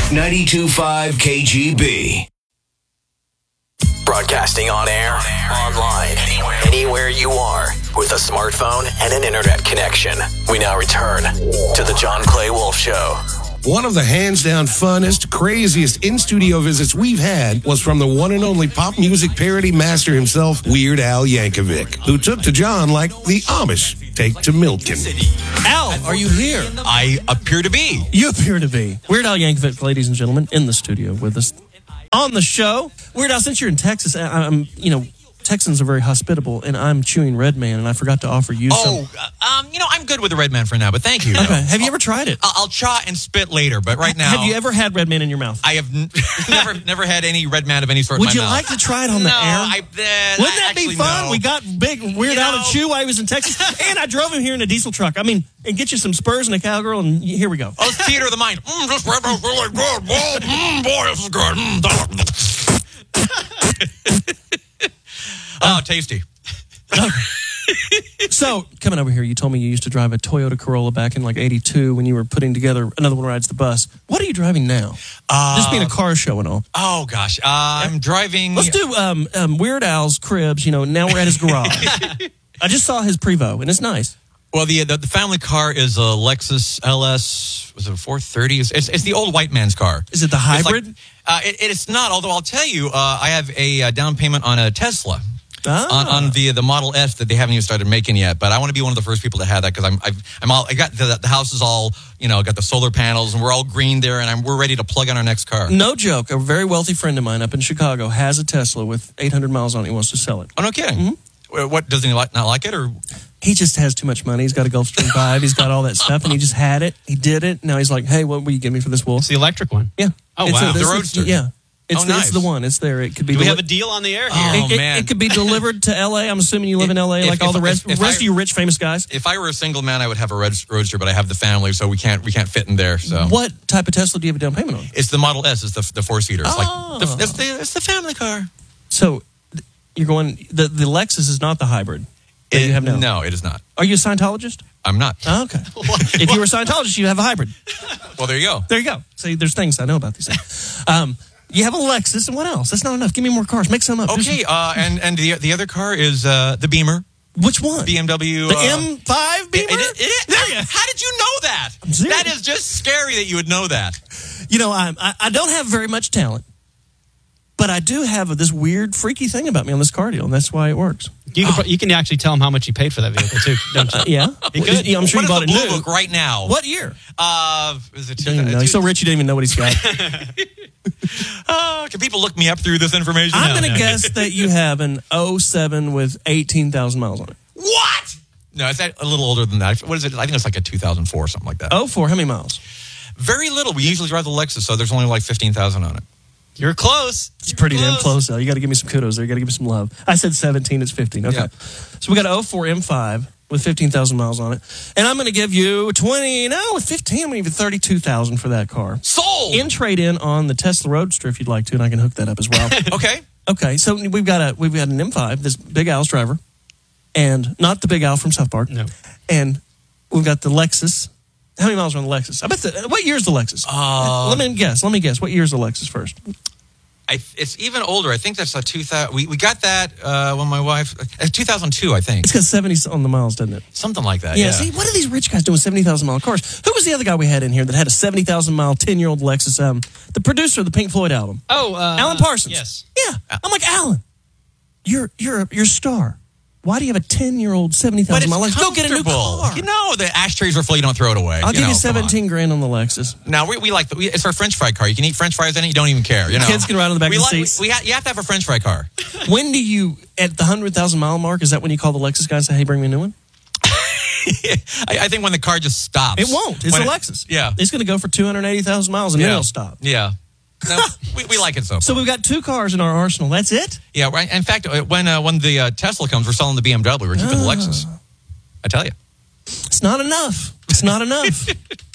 92.5 KGB. Broadcasting on air, online, anywhere you are, with a smartphone and an internet connection. We now return to the John Clay Wolf Show. One of the hands-down funnest, craziest in-studio visits we've had was from the one and only pop music parody master himself, Weird Al Yankovic, who took to John like the Amish take to Milton. Al, are you here? I appear to be. You appear to be. Weird Al Yankovic, ladies and gentlemen, in the studio with us on the show. Weird Al, since you're in Texas, Texans are very hospitable, and I'm chewing Red Man, and I forgot to offer you some. I'm good with the Red Man for now, but thank you. Okay. Have you ever tried it? I'll chaw and spit later, but right now... Have you ever had Red Man in your mouth? I have never had any Red Man of any sort Would in my you mouth. like to try it on the air? Wouldn't that be fun? No. We got big Weird Al to chew while he was in Texas, and I drove him here in a diesel truck. I mean, and get you some Spurs and a Cowgirl, and here we go. Oh, it's theater of the mind. This Red Man's really good. Boy, this is good. Oh, tasty. So, coming over here, you told me you used to drive a Toyota Corolla back in like 82 when you were putting together Another One Rides the Bus. What are you driving now? This being a car show and all. Oh, gosh. I'm driving... Let's do Weird Al's Cribs. Now we're at his garage. I just saw his Prevost, and it's nice. Well, the family car is a Lexus LS, was it a 430? It's the old white man's car. Is it the hybrid? It's not, although I'll tell you, I have a down payment on a Tesla. On the Model S that they haven't even started making yet, but I want to be one of the first people to have that because I got the house is all got the solar panels and we're all green there and we're ready to plug in our next car. No joke, a very wealthy friend of mine up in Chicago has a Tesla with 800 miles on it. He wants to sell it. Oh, no kidding. Mm-hmm. What does he not like it or? He just has too much money. He's got a Gulfstream 5. He's got all that stuff, and he just had it. He did it. Now he's like, "Hey, what will you give me for this wool?" It's the electric one. Yeah. Oh wow. The Roadster. Yeah. It's nice. the one. It's there. It could be. Do we have a deal on the air here? Man. It could be delivered to L.A. I'm assuming you live in L.A. like all the rest of you rich, famous guys. If I were a single man, I would have a Roadster, but I have the family, so we can't fit in there. So what type of Tesla do you have a down payment on? It's the Model S. It's the 4-seater. It's it's the family car. So you're going. The Lexus is not the hybrid that you have now. No, it is not. Are you a Scientologist? I'm not. Oh, okay. If you were a Scientologist, you'd have a hybrid. Well, there you go. There you go. See, there's things I know about these things. You have a Lexus, and what else? That's not enough. Give me more cars. Make some up. Okay, and the other car is the Beamer. Which one? BMW. The M5 Beamer? How did you know that? That is just scary that you would know that. I don't have very much talent, but I do have this weird, freaky thing about me on this car deal, and that's why it works. You can actually tell him how much you paid for that vehicle, too, don't you? Yeah. He could. I'm sure you bought it new. new. Look right now. What year? Is it you don't even know. He's so rich you don't even know what he's got. Can people look me up through this information? I'm going to guess that you have an 07 with 18,000 miles on it. What? No, it's a little older than that. What is it? I think it's like a 2004 or something like that. 04, how many miles? Very little. We usually drive the Lexus, so there's only like 15,000 on it. You're close. It's pretty damn close, though. You got to give me some kudos there. You got to give me some love. I said 17, it's 15. Okay. Yeah. So we got an 04 M5 with 15,000 miles on it. And I'm going to give you with 15, I'm going to give you 32,000 for that car. Sold! In trade-in on the Tesla Roadster if you'd like to, and I can hook that up as well. Okay. Okay, so we've got an M5, this Big Al's driver, and not the Big Al from South Park. No. And we've got the Lexus. How many miles are on the Lexus? I bet what year's the Lexus? Let me guess. What year's the Lexus first? It's even older. I think that's a 2000. We got that when my wife 2002. I think it's got 70 on the miles, doesn't it? Something like that. Yeah. See, what are these rich guys doing with 70,000 mile cars? Who was the other guy we had in here that had a 70,000 mile 10-year-old Lexus? The producer of the Pink Floyd album. Oh, Alan Parsons. Yes. Yeah. I'm like, Alan, you're a star. Why do you have a 10-year-old 70,000 mile Lexus? Go get a new car. The ashtrays are full. You don't throw it away. I'll give you 17 grand on the Lexus. Now we like it's our French fry car. You can eat French fries in it. You don't even care. Kids can ride on the back of the seats. You have to have a French fry car. When do you at the 100,000 mile mark? Is that when you call the Lexus guy and say, "Hey, bring me a new one"? I think when the car just stops. It won't. It's a Lexus. Yeah. It's going to go for 280,000 miles and then it'll stop. Yeah. No, we like it so far. So we've got 2 cars in our arsenal. That's it? Yeah. Right. In fact, when the Tesla comes, we're selling the BMW. We're keeping the Lexus. I tell you. It's not enough. It's not enough.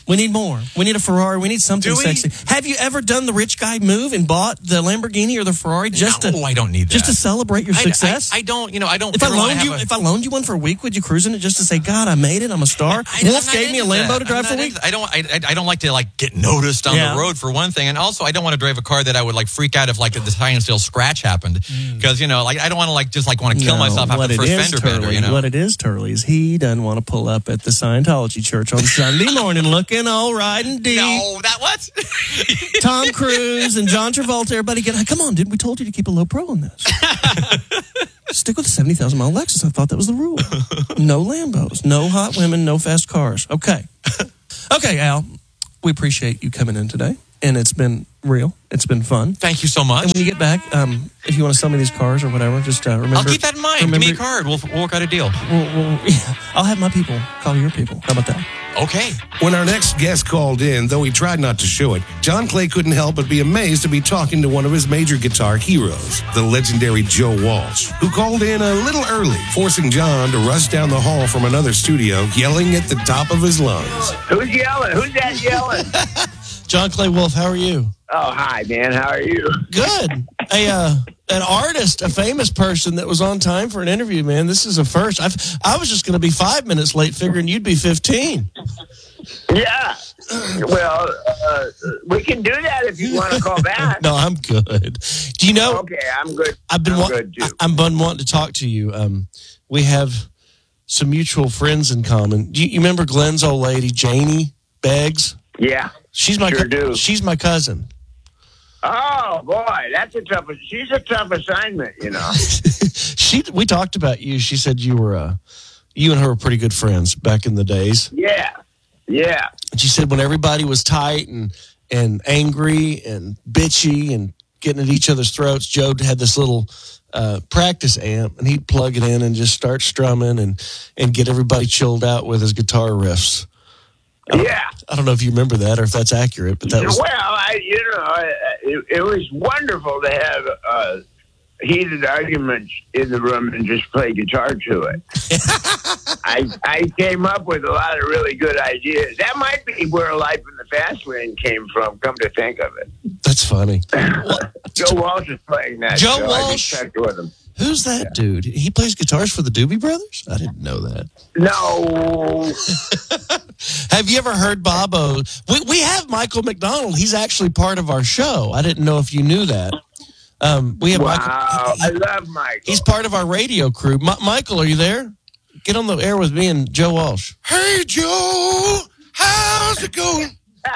We need more. We need a Ferrari. We need something Do we? sexy. Have you ever done the rich guy move and bought the Lamborghini or the Ferrari I don't need that. just to celebrate your success? I don't. I don't. If I loaned you one for a week, would you cruise in it just to say, "God, I made it. I'm a star"? Wolf gave me a Lambo to drive for a week. I don't like to get noticed on the road for one thing, and also I don't want to drive a car that I would freak out if the tire seal scratch happened because I don't want to want to kill myself after the first fender bender. What it is, Turley, is he doesn't want to pull up at the Scientology church on Sunday morning looking all right and deep. No, that what? Tom Cruise and John Travolta, everybody come on, dude. We told you to keep a low pro on this. Stick with the 70,000-mile Lexus. I thought that was the rule. No Lambos, no hot women, no fast cars. Okay. Okay, Al, we appreciate you coming in today, and it's been real. It's been fun. Thank you so much. And when you get back, if you want to sell me these cars or whatever, just remember. I'll keep that in mind. Give me a card. We'll work out a deal. I'll have my people call your people. How about that? Okay. When our next guest called in, though he tried not to show it, John Clay couldn't help but be amazed to be talking to one of his major guitar heroes, the legendary Joe Walsh, who called in a little early, forcing John to rush down the hall from another studio, yelling at the top of his lungs. Who's yelling? Who's that yelling? John Clay Wolf, how are you? Oh, hi, man. How are you? Good. An artist, a famous person that was on time for an interview, man. This is a first. I was just going to be 5 minutes late, figuring you'd be 15. Yeah. Well, we can do that if you want to call back. No, I'm good. Do you know? Okay, I'm good. I'm good too. I've been wanting to talk to you. We have some mutual friends in common. Do you remember Glenn's old lady, Janie Beggs? Yeah. She's my cousin. Oh boy, she's a tough assignment, We talked about you. She said you and her were pretty good friends back in the days. Yeah. And she said when everybody was tight and angry and bitchy and getting at each other's throats, Joe had this little practice amp, and he'd plug it in and just start strumming and get everybody chilled out with his guitar riffs. I don't know if you remember that or if that's accurate, but that was... Well, it was wonderful to have heated arguments in the room and just play guitar to it. I came up with a lot of really good ideas. That might be where Life in the Fast Lane came from, come to think of it. That's funny. Joe Walsh is playing that. Joe Walsh? I just checked with him. Who's that dude? He plays guitars for the Doobie Brothers? I didn't know that. No. Have you ever heard Bobo? We have Michael McDonald. He's actually part of our show. I didn't know if you knew that. We have Michael. I love Michael. He's part of our radio crew. Michael, are you there? Get on the air with me and Joe Walsh. Hey, Joe, how's it going?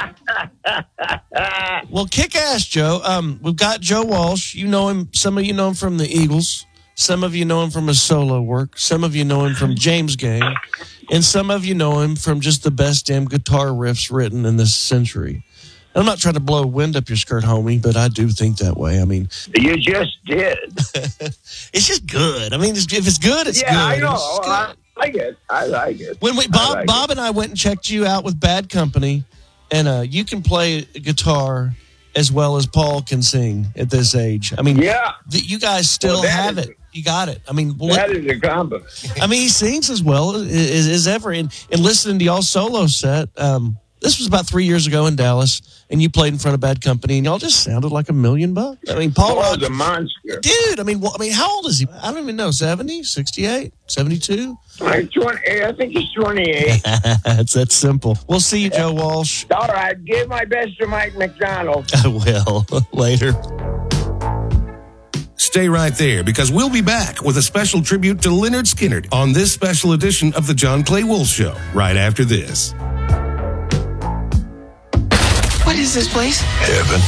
Well, kick ass, Joe. We've got Joe Walsh. You know him. Some of you know him from the Eagles. Some of you know him from his solo work. Some of you know him from James Gang. And some of you know him from just the best damn guitar riffs written in this century. And I'm not trying to blow wind up your skirt, homie, but I do think that way. I mean, you just did. It's just good. I mean, if it's good, it's good. Yeah, I know. I like it. When Bob and I went and checked you out with Bad Company, and you can play guitar as well as Paul can sing at this age. I mean, you guys still have it. You got it. I mean, that is a combo. I mean, he sings as well as ever. And listening to y'all's solo set, this was about 3 years ago in Dallas, and you played in front of Bad Company, and y'all just sounded like $1 million. I mean, Paul was a monster. Dude, I mean, how old is he? I don't even know. 70, 68, 72? I think he's 28. It's that simple. We'll see you, Joe Walsh. All right. Give my best to Mike McDonald. I will. Later. Stay right there, because we'll be back with a special tribute to Lynyrd Skynyrd on this special edition of the John Clay Wolf Show, right after this. What is this place? Heaven.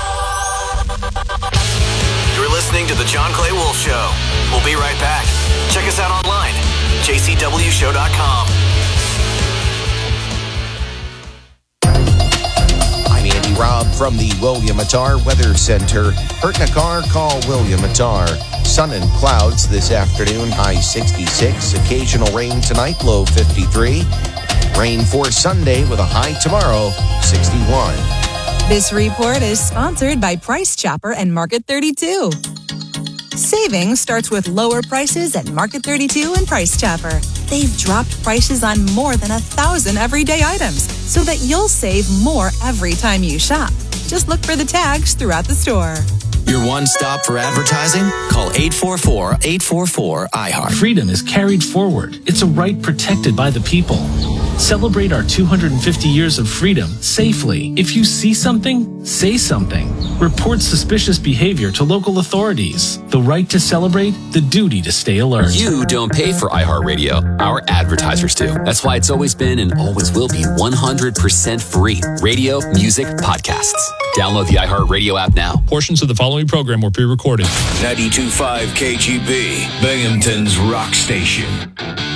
You're listening to the John Clay Wolf Show. We'll be right back. Check us out online, jcwshow.com. I'm Andy Robb from the William Attar Weather Center. Hurting a car? Call William Attar. Sun and clouds this afternoon, high 66. Occasional rain tonight, low 53. Rain for Sunday with a high tomorrow, 61. This report is sponsored by Price Chopper and Market 32. Saving starts with lower prices at Market 32 and Price Chopper. They've dropped prices on more than 1,000 everyday items so that you'll save more every time you shop. Just look for the tags throughout the store. Your one stop for advertising? Call 844-844-IHEART. Freedom is carried forward. It's a right protected by the people. Celebrate our 250 years of freedom safely. If you see something, say something. Report suspicious behavior to local authorities. The right to celebrate, the duty to stay alert. You don't pay for iHeartRadio. Our advertisers do. That's why it's always been and always will be 100% free. Radio, music, podcasts. Download the iHeartRadio app now. Portions of the following program were pre-recorded. 92.5 KGB, Binghamton's rock station.